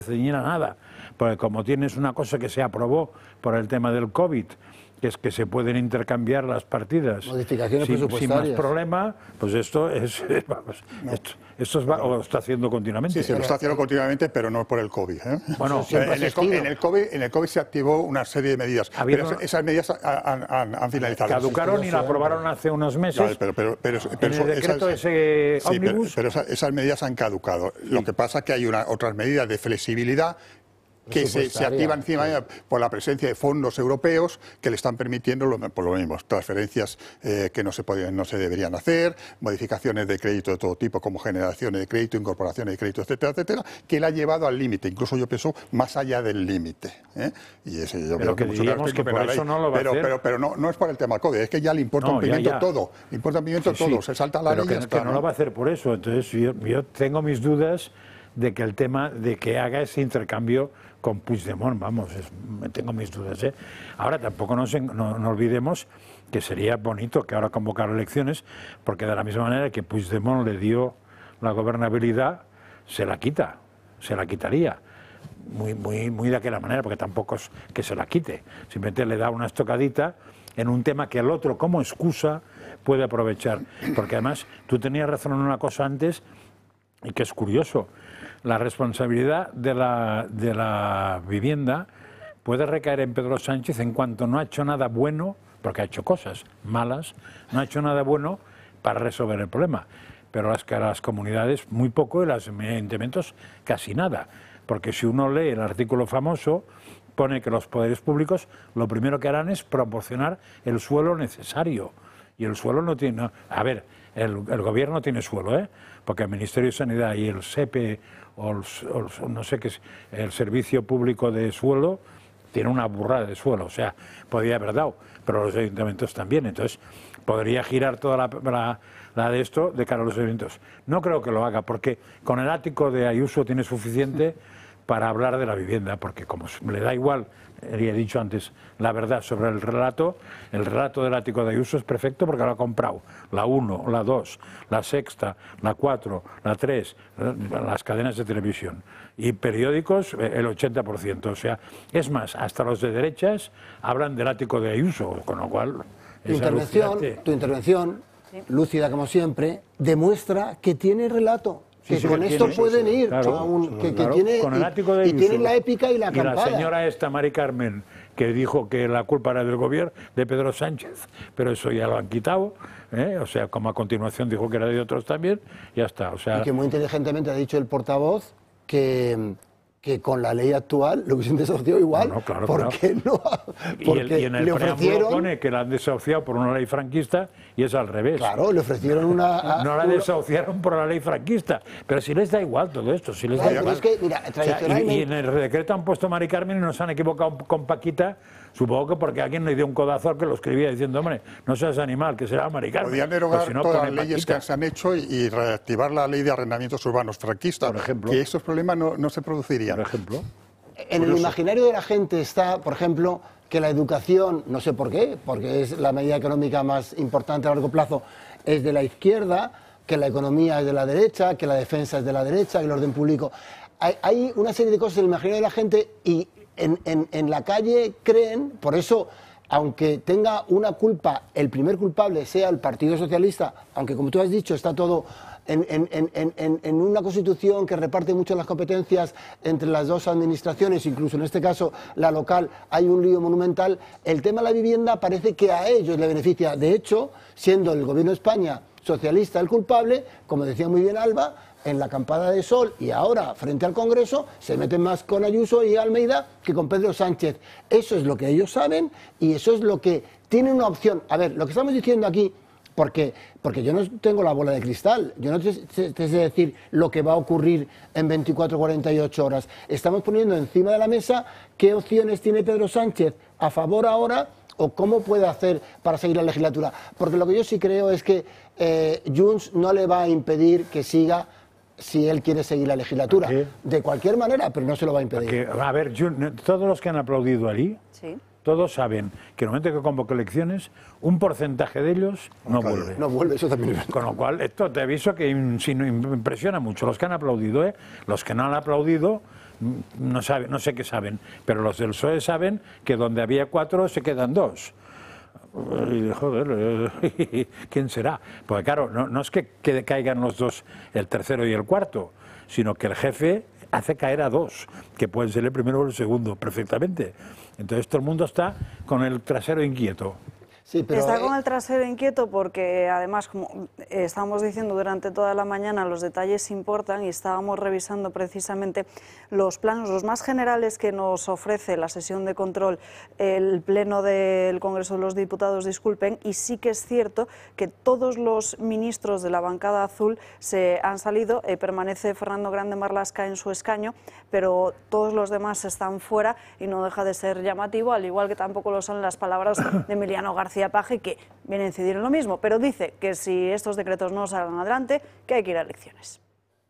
ceñir a nada, porque como tienes una cosa que se aprobó por el tema del COVID, que es que se pueden intercambiar las partidas modificaciones sin presupuestarias. más problema, pues esto lo está haciendo continuamente. Sí, lo está haciendo continuamente, pero no por el COVID. Bueno, en el COVID se activó una serie de medidas, pero esas medidas han finalizado. Caducaron y la aprobaron hace unos meses. Pero en el decreto ese ómnibus. pero esas medidas han caducado. Lo que pasa es que hay otras medidas de flexibilidad que se activa encima por la presencia de fondos europeos que le están permitiendo por lo mismo, transferencias que no se deberían hacer, modificaciones de crédito de todo tipo, como generaciones de crédito, incorporaciones de crédito, etcétera, etcétera, que le ha llevado al límite, incluso yo pienso más allá del límite. Y ese yo pero creo que diríamos que por eso no lo va a hacer. Pero no es por el tema COVID, es que ya le importa un pimiento todo, le importa un pimiento todo, se salta la ley y ya está. Que no lo va a hacer por eso, entonces yo tengo mis dudas de que el tema de que haga ese intercambio con Puigdemont, vamos, tengo mis dudas. Ahora tampoco no olvidemos que sería bonito que ahora convocaran elecciones, porque de la misma manera que Puigdemont le dio la gobernabilidad, se la quitaría. Muy de aquella manera, porque tampoco es que se la quite, simplemente le da una estocadita en un tema que el otro, como excusa, puede aprovechar. Porque además, tú tenías razón en una cosa antes, y que es curioso. La responsabilidad de la vivienda puede recaer en Pedro Sánchez en cuanto no ha hecho nada bueno, porque ha hecho cosas malas, no ha hecho nada bueno para resolver el problema. Pero las comunidades muy poco y los ayuntamientos casi nada. Porque si uno lee el artículo famoso, pone que los poderes públicos lo primero que harán es proporcionar el suelo necesario. Y el suelo no tiene... A ver, el gobierno tiene suelo, porque el Ministerio de Sanidad y el SEPE no sé qué es, el Servicio Público de Suelo tiene una burrada de suelo, o sea, podría haber dado, pero los ayuntamientos también, entonces podría girar toda la de esto de cara a los ayuntamientos. No creo que lo haga, porque con el ático de Ayuso tiene suficiente para hablar de la vivienda, porque como le da igual, he dicho antes, la verdad sobre el relato del ático de Ayuso es perfecto porque lo ha comprado la 1, la 2, la Sexta, la 4, la 3, las cadenas de televisión y periódicos el 80%, o sea, es más, hasta los de derechas hablan del ático de Ayuso, con lo cual... Tu intervención, lúcida como siempre, demuestra que tiene relato. Que con esto pueden ir, con el ático de Ayuso, y tienen la épica y la acampada. Y la señora esta, Mari Carmen, que dijo que la culpa era del gobierno, de Pedro Sánchez, pero eso ya lo han quitado, o sea, como a continuación dijo que era de otros también, ya está. O sea, y que muy inteligentemente ha dicho el portavoz que con la ley actual lo hubiesen desahuciado igual, porque y en el preámbulo pone que la han desahuciado por una ley franquista y es al revés. Claro, le ofrecieron una... No la desahuciaron por la ley franquista, pero si les da igual todo esto, si les da igual. Es que, mira, tradicionalmente... y en el decreto han puesto Mari Carmen y nos han equivocado con Paquita, supongo que porque alguien le dio un codazo al que lo escribía diciendo, hombre, no seas animal, que será Mari Carmen. Podían derogar todas las leyes que se han hecho y reactivar la ley de arrendamientos urbanos franquista, por ejemplo, que estos problemas no se producirían. Por ejemplo. En el imaginario de la gente está, por ejemplo, que la educación, no sé por qué, porque es la medida económica más importante a largo plazo, es de la izquierda, que la economía es de la derecha, que la defensa es de la derecha, que el orden público... Hay una serie de cosas en el imaginario de la gente y en la calle creen, por eso, aunque tenga una culpa, el primer culpable sea el Partido Socialista, aunque como tú has dicho está todo en una constitución que reparte mucho las competencias entre las dos administraciones, incluso en este caso la local, hay un lío monumental, el tema de la vivienda parece que a ellos le beneficia. De hecho, siendo el gobierno de España socialista el culpable, como decía muy bien Alba, en la acampada de Sol y ahora frente al Congreso se meten más con Ayuso y Almeida que con Pedro Sánchez. Eso es lo que ellos saben y eso es lo que tienen una opción. A ver, lo que estamos diciendo aquí, porque yo no tengo la bola de cristal, yo no te sé decir lo que va a ocurrir en 24 o 48 horas. Estamos poniendo encima de la mesa qué opciones tiene Pedro Sánchez a favor ahora o cómo puede hacer para seguir la legislatura. Porque lo que yo sí creo es que Junts no le va a impedir que siga si él quiere seguir la legislatura. De cualquier manera, pero no se lo va a impedir. A ver, todos los que han aplaudido allí, todos saben que en el momento que convoque elecciones, un porcentaje de ellos no vuelve. No vuelve, eso también es verdad. Con lo cual, esto te aviso que impresiona mucho. Los que han aplaudido, los que no han aplaudido, no sé qué saben, pero los del PSOE saben que donde había 4 se quedan 2. Y joder, ¿quién será? Porque claro, no es que caigan los 2, el tercero y el cuarto, sino que el jefe hace caer a 2, que pueden ser el primero o el segundo, perfectamente. Entonces todo el mundo está con el trasero inquieto. Sí, pero está con el trasero inquieto porque, además, como estábamos diciendo durante toda la mañana, los detalles importan y estábamos revisando precisamente los planos, los más generales que nos ofrece la sesión de control, el Pleno del Congreso de los Diputados, disculpen, y sí que es cierto que todos los ministros de la bancada azul se han salido, permanece Fernando Grande Marlaska en su escaño, pero todos los demás están fuera y no deja de ser llamativo, al igual que tampoco lo son las palabras de Emiliano García Paje, que viene a incidir en lo mismo, pero dice que si estos decretos no salgan adelante, que hay que ir a elecciones.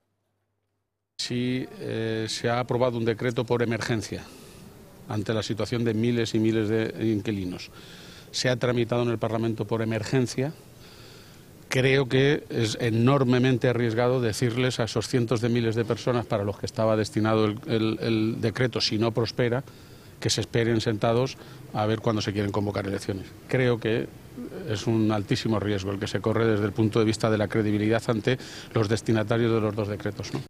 Si se ha aprobado un decreto por emergencia ante la situación de miles y miles de inquilinos, se ha tramitado en el Parlamento por emergencia, creo que es enormemente arriesgado decirles a esos cientos de miles de personas para los que estaba destinado el decreto, si no prospera, que se esperen sentados a ver cuándo se quieren convocar elecciones. Creo que es un altísimo riesgo el que se corre desde el punto de vista de la credibilidad ante los destinatarios de los 2 decretos, ¿no?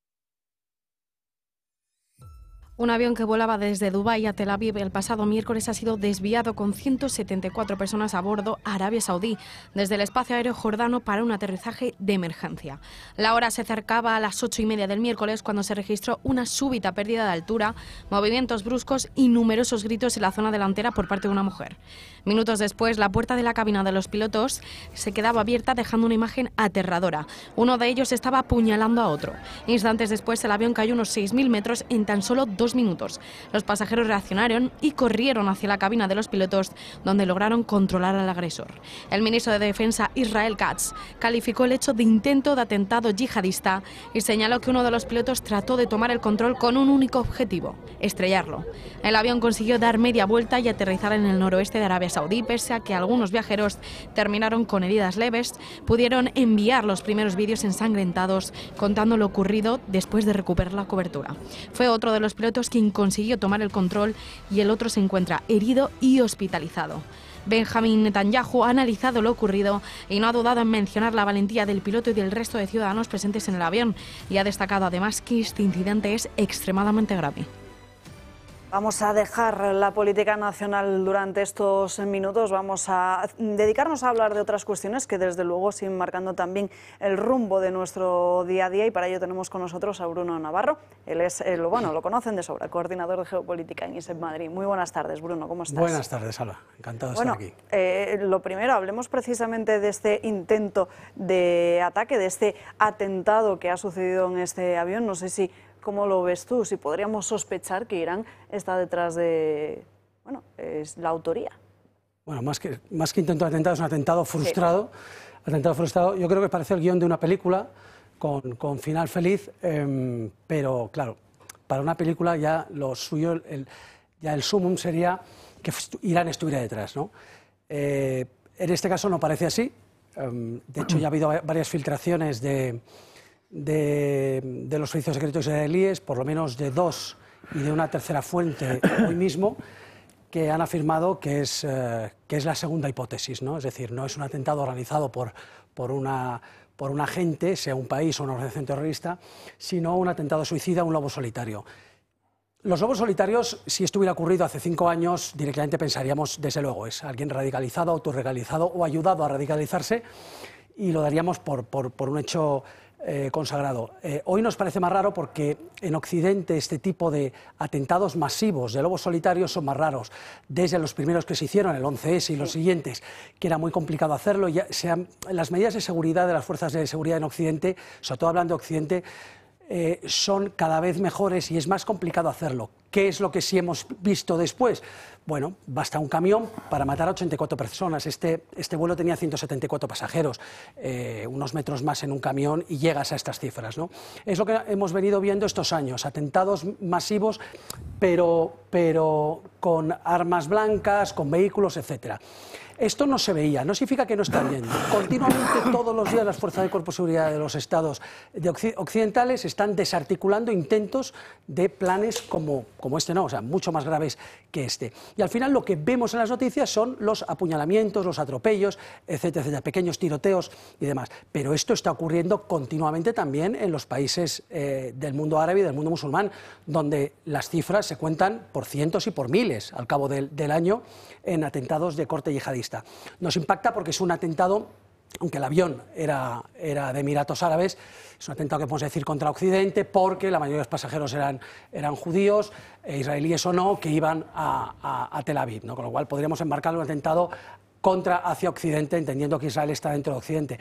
Un avión que volaba desde Dubái a Tel Aviv el pasado miércoles ha sido desviado con 174 personas a bordo a Arabia Saudí desde el espacio aéreo jordano para un aterrizaje de emergencia. La hora se acercaba a las 8:30 del miércoles cuando se registró una súbita pérdida de altura, movimientos bruscos y numerosos gritos en la zona delantera por parte de una mujer. Minutos después, la puerta de la cabina de los pilotos se quedaba abierta, dejando una imagen aterradora. Uno de ellos estaba apuñalando a otro. Instantes después, el avión cayó unos 6.000 metros en tan solo 2 minutos. Los pasajeros reaccionaron y corrieron hacia la cabina de los pilotos, donde lograron controlar al agresor. El ministro de Defensa, Israel Katz, calificó el hecho de intento de atentado yihadista y señaló que uno de los pilotos trató de tomar el control con un único objetivo: estrellarlo. El avión consiguió dar media vuelta y aterrizar en el noroeste de Arabia Saudí, pese a que algunos viajeros terminaron con heridas leves. Pudieron enviar los primeros vídeos ensangrentados contando lo ocurrido después de recuperar la cobertura. Fue otro de los pilotos quien consiguió tomar el control y el otro se encuentra herido y hospitalizado. Benjamín Netanyahu ha analizado lo ocurrido y no ha dudado en mencionar la valentía del piloto y del resto de ciudadanos presentes en el avión, y ha destacado además que este incidente es extremadamente grave. Vamos a dejar la política nacional durante estos minutos, vamos a dedicarnos a hablar de otras cuestiones que desde luego siguen marcando también el rumbo de nuestro día a día, y para ello tenemos con nosotros a Bruno Navarro. Él es, lo conocen de sobra, coordinador de geopolítica en ISEP Madrid. Muy buenas tardes, Bruno, ¿cómo estás? Buenas tardes, Alba, encantado de estar aquí. Lo primero, hablemos precisamente de este intento de ataque, de este atentado que ha sucedido en este avión. No sé si ¿cómo lo ves tú? Si podríamos sospechar que Irán está detrás de, es la autoría. Bueno, más que intento de atentado, es un atentado frustrado. Sí. Atentado frustrado. Yo creo que parece el guión de una película con final feliz, pero claro, para una película ya lo suyo, ya el sumum sería que Irán estuviera detrás, ¿no? En este caso no parece así. De hecho, ya ha habido varias filtraciones de los servicios secretos israelíes, por lo menos de 2 y de una tercera fuente hoy mismo, que han afirmado que es la segunda hipótesis, ¿no? Es decir, no es un atentado organizado por un agente, sea un país o una organización terrorista, sino un atentado suicida, un lobo solitario. Los lobos solitarios, si esto hubiera ocurrido hace 5 años, directamente pensaríamos, desde luego, es alguien radicalizado, autorradicalizado o ayudado a radicalizarse, y lo daríamos por un hecho consagrado. Hoy nos parece más raro porque en Occidente este tipo de atentados masivos de lobos solitarios son más raros. Desde los primeros que se hicieron, el 11S y los siguientes, que era muy complicado hacerlo, las medidas de seguridad de las fuerzas de seguridad en Occidente, sobre todo hablando de Occidente, son cada vez mejores y es más complicado hacerlo. ¿Qué es lo que sí hemos visto después? Bueno, basta un camión para matar a 84 personas. Este vuelo tenía 174 pasajeros, unos metros más en un camión y llegas a estas cifras, ¿no? Es lo que hemos venido viendo estos años, atentados masivos, pero con armas blancas, con vehículos, etc. Esto no se veía, no significa que no está viendo. Continuamente, todos los días, las fuerzas de cuerpo de seguridad de los estados occidentales están desarticulando intentos de planes como este, no, o sea, mucho más graves que este. Y al final lo que vemos en las noticias son los apuñalamientos, los atropellos, etcétera, etcétera, pequeños tiroteos y demás. Pero esto está ocurriendo continuamente también en los países del mundo árabe y del mundo musulmán, donde las cifras se cuentan por cientos y por miles al cabo del año en atentados de corte yihadista. Nos impacta porque es un atentado, aunque el avión era de Emiratos Árabes, es un atentado que podemos decir contra Occidente, porque la mayoría de los pasajeros eran judíos, israelíes o no, que iban a Tel Aviv, ¿no? Con lo cual podríamos enmarcarlo en un atentado hacia Occidente, entendiendo que Israel está dentro de Occidente.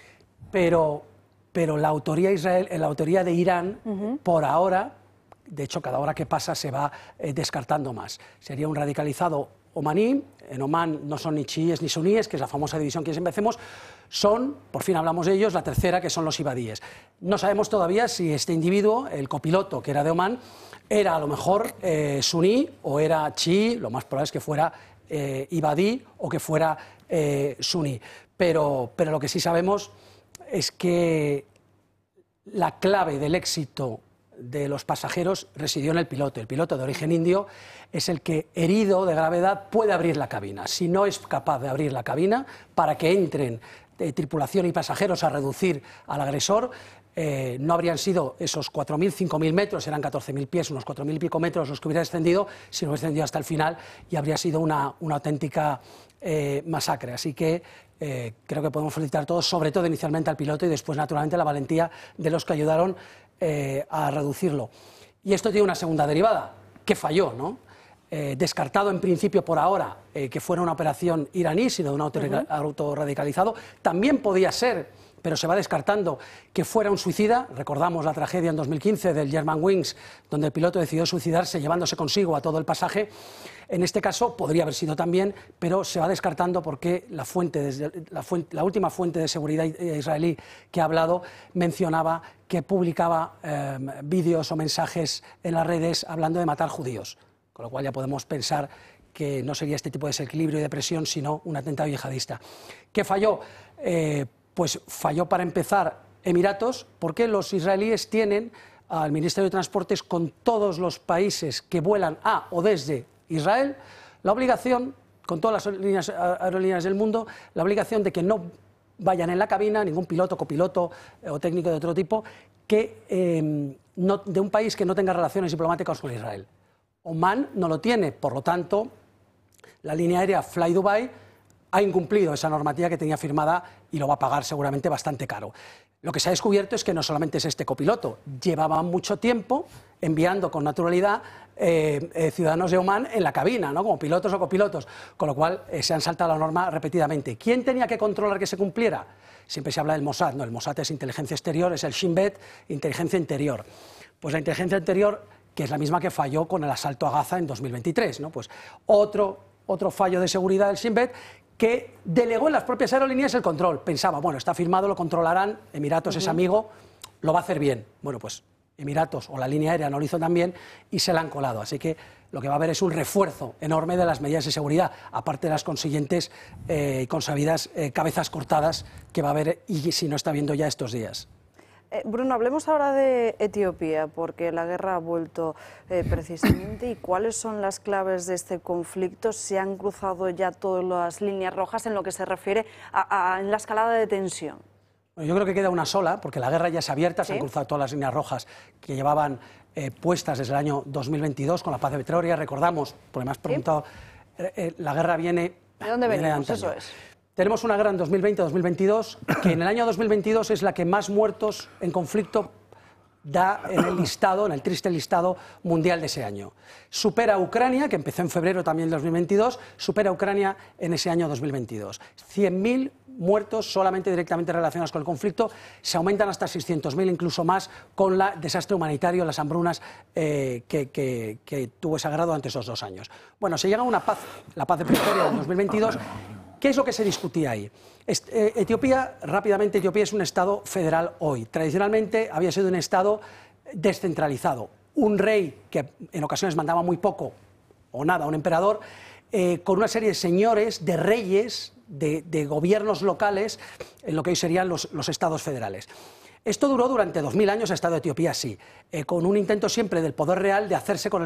Pero la autoría de Irán, por ahora, de hecho cada hora que pasa se va descartando más. Sería un radicalizado omaní. En Omán no son ni chiíes ni suníes, que es la famosa división que siempre hacemos, son, por fin hablamos de ellos, la tercera, que son los ibadíes. No sabemos todavía si este individuo, el copiloto que era de Omán, era a lo mejor suní o era chií, lo más probable es que fuera ibadí o que fuera suní. Pero lo que sí sabemos es que la clave del éxito de los pasajeros residió en el piloto. El piloto de origen indio es el que, herido de gravedad, puede abrir la cabina. Si no es capaz de abrir la cabina para que entren tripulación y pasajeros a reducir al agresor, no habrían sido esos 4.000, 5.000 metros, eran 14.000 pies, unos 4.000 y pico metros los que hubiera descendido, sino hubiera descendido hasta el final y habría sido una auténtica masacre. Así que creo que podemos felicitar a todos, sobre todo inicialmente al piloto y después, naturalmente, la valentía de los que ayudaron a reducirlo. Y esto tiene una segunda derivada, que falló, ¿no? Descartado en principio por ahora que fuera una operación iraní, sino de un autorradicalizado. También podía ser, pero se va descartando, que fuera un suicida. Recordamos la tragedia en 2015 del Germanwings, donde el piloto decidió suicidarse llevándose consigo a todo el pasaje. En este caso podría haber sido también, pero se va descartando porque la última fuente de seguridad israelí que ha hablado mencionaba que publicaba vídeos o mensajes en las redes hablando de matar judíos, con lo cual ya podemos pensar que no sería este tipo de desequilibrio y de presión, sino un atentado yihadista. ¿Qué falló? Pues falló, para empezar, Emiratos, porque los israelíes tienen al Ministerio de Transportes, con todos los países que vuelan a o desde Israel, la obligación, con todas las aerolíneas del mundo, la obligación de que no vayan en la cabina ningún piloto, copiloto o técnico de otro tipo de un país que no tenga relaciones diplomáticas con Israel. Omán no lo tiene, por lo tanto, la línea aérea Fly Dubai ha incumplido esa normativa que tenía firmada y lo va a pagar seguramente bastante caro. Lo que se ha descubierto es que no solamente es este copiloto, llevaba mucho tiempo enviando con naturalidad ciudadanos de Omán en la cabina, ¿no? Como pilotos o copilotos, con lo cual se han saltado la norma repetidamente. ¿Quién tenía que controlar que se cumpliera? Siempre se habla del Mossad, no, el Mossad es inteligencia exterior, es el Shin Bet, inteligencia interior. Pues la inteligencia interior, que es la misma que falló con el asalto a Gaza en 2023, ¿no? Pues otro fallo de seguridad del Shin Bet, que delegó en las propias aerolíneas el control. Pensaba, bueno, está firmado, lo controlarán, Emiratos es amigo, lo va a hacer bien. Bueno, pues Emiratos o la línea aérea no lo hizo tan bien y se la han colado. Así que lo que va a haber es un refuerzo enorme de las medidas de seguridad, aparte de las consiguientes y consabidas cabezas cortadas que va a haber, y si no está viendo ya estos días. Bruno, hablemos ahora de Etiopía, porque la guerra ha vuelto precisamente. ¿Y cuáles son las claves de este conflicto? ¿Se han cruzado ya todas las líneas rojas en lo que se refiere en la escalada de tensión? Bueno, yo creo que queda una sola, porque la guerra ya es abierta, ¿sí? Se han cruzado todas las líneas rojas que llevaban puestas desde el año 2022 con la paz de Pretoria. Recordamos, porque me has preguntado, ¿sí? La guerra viene... ¿De dónde venimos? Eso es. Tenemos una guerra en 2020-2022, que en el año 2022 es la que más muertos en conflicto da en el listado, en el triste listado mundial de ese año. Supera a Ucrania, que empezó en febrero también de 2022, supera a Ucrania en ese año 2022. 100.000 muertos solamente directamente relacionados con el conflicto, se aumentan hasta 600.000, incluso más, con el desastre humanitario, las hambrunas que tuvo ese grado durante esos 2 años. Bueno, se llega a una paz, la paz de Pretoria en 2022. ¿Qué es lo que se discutía ahí? Etiopía, rápidamente, Etiopía es un Estado federal hoy. Tradicionalmente había sido un Estado descentralizado. Un rey que en ocasiones mandaba muy poco o nada, un emperador, con una serie de señores, de reyes, de gobiernos locales, en lo que hoy serían los estados federales. Esto duró durante 2000 años, ha estado Etiopía así, con un intento siempre del poder real de hacerse con el